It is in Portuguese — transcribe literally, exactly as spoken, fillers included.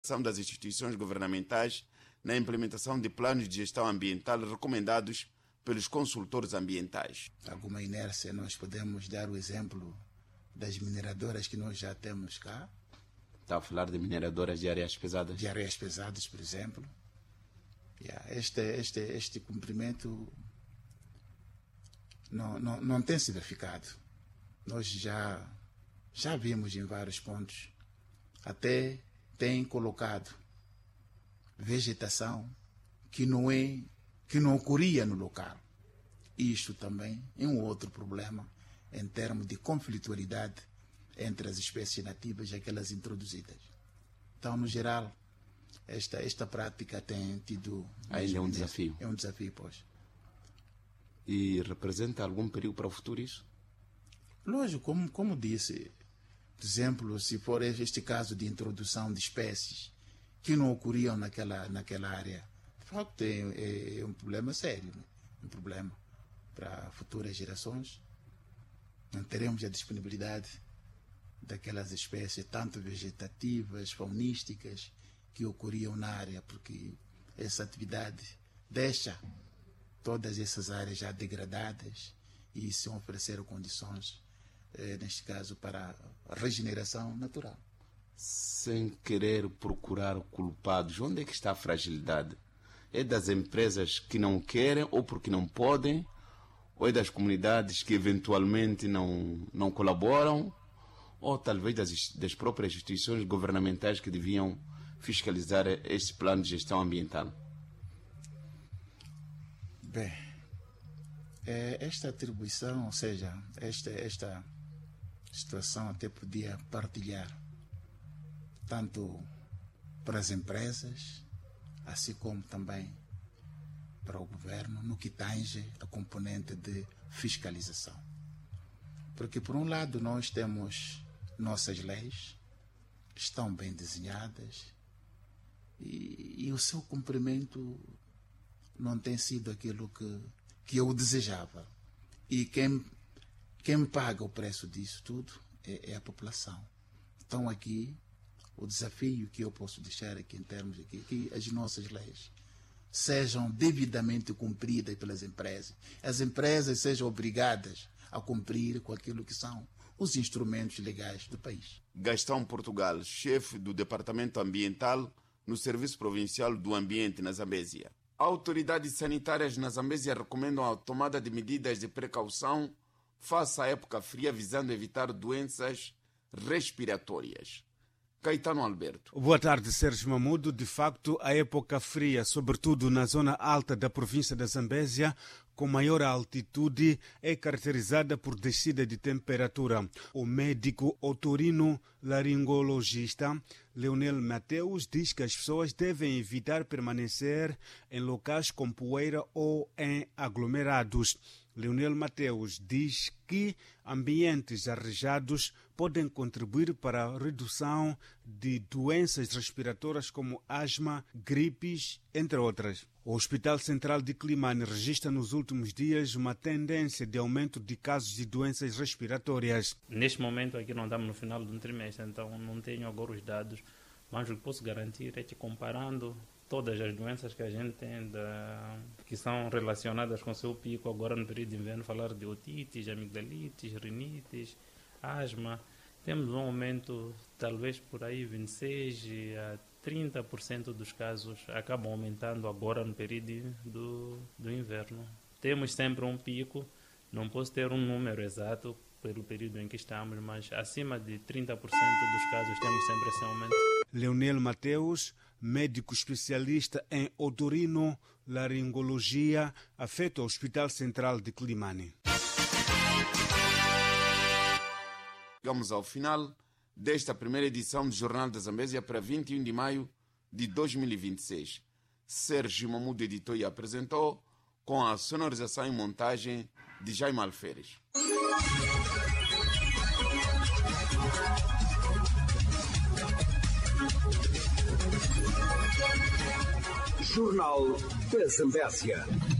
São das instituições governamentais na implementação de planos de gestão ambiental recomendados pelos consultores ambientais. Alguma inércia, nós podemos dar o exemplo das mineradoras que nós já temos cá. Está a falar de mineradoras de areias pesadas? De areias pesadas, por exemplo. Yeah, este, este, este cumprimento não, não, não tem se verificado. Nós já, já vimos em vários pontos, até tem colocado vegetação que não, é, que não ocorria no local. Isto também é um outro problema em termos de conflitualidade entre as espécies nativas e aquelas introduzidas. Então, no geral, esta, esta prática tem tido... Ainda é um desafio. É um desafio, pois. E representa algum perigo para o futuro isso? Lógico, como, como disse, por exemplo, se for este caso de introdução de espécies que não ocorriam naquela, naquela área, de facto é, é um problema sério, né? Um problema para futuras gerações. Não teremos a disponibilidade daquelas espécies, tanto vegetativas, faunísticas, que ocorriam na área, porque essa atividade deixa todas essas áreas já degradadas e se ofereceram condições, eh, neste caso, para a regeneração natural. Sem querer procurar culpados, onde é que está a fragilidade? É das empresas que não querem ou porque não podem? Ou é das comunidades que eventualmente não, não colaboram? Ou talvez das, das próprias instituições governamentais que deviam fiscalizar este plano de gestão ambiental? Bem, esta atribuição, ou seja, esta, esta situação até podia partilhar tanto para as empresas, assim como também para o governo, no que tange a componente de fiscalização. Porque, por um lado, nós temos nossas leis, que estão bem desenhadas, e, e o seu cumprimento não tem sido aquilo que, que eu desejava. E quem, quem paga o preço disso tudo é, é a população. Então, aqui, o desafio que eu posso deixar aqui em termos de que, que as nossas leis sejam devidamente cumpridas pelas empresas. As empresas sejam obrigadas a cumprir com aquilo que são os instrumentos legais do país. Gastão Portugal, chefe do Departamento Ambiental no Serviço Provincial do Ambiente na Zambésia. Autoridades sanitárias na Zambésia recomendam a tomada de medidas de precaução face à época fria, visando evitar doenças respiratórias. Caetano Alberto. Boa tarde, Sérgio Mamudo. De facto, a época fria, sobretudo na zona alta da província da Zambésia, com maior altitude, é caracterizada por descida de temperatura. O médico otorino-laringologista Leonel Mateus diz que as pessoas devem evitar permanecer em locais com poeira ou em aglomerados. Leonel Mateus diz que ambientes arrejados podem contribuir para a redução de doenças respiratórias como asma, gripes, entre outras. O Hospital Central de Climane registra nos últimos dias uma tendência de aumento de casos de doenças respiratórias. Neste momento aqui não estamos no final de um trimestre, então não tenho agora os dados, mas o que posso garantir é que comparando todas as doenças que a gente tem, da, que são relacionadas com o seu pico, agora no período de inverno, falar de otites, amigdalites, rinites, asma, temos um aumento, talvez por aí vinte e seis a trinta por cento dos casos acabam aumentando agora no período do, do inverno. Temos sempre um pico, não posso ter um número exato pelo período em que estamos, mas acima de trinta por cento dos casos temos sempre esse aumento. Leonel Mateus, médico especialista em otorino-laringologia, afeta o Hospital Central de Climane. Chegamos ao final desta primeira edição do Jornal da Zambésia para vinte e um de maio de dois mil e vinte e seis. Sérgio Mamudo editou e apresentou, com a sonorização e montagem de Jaime Alferes. Jornal da Zambésia.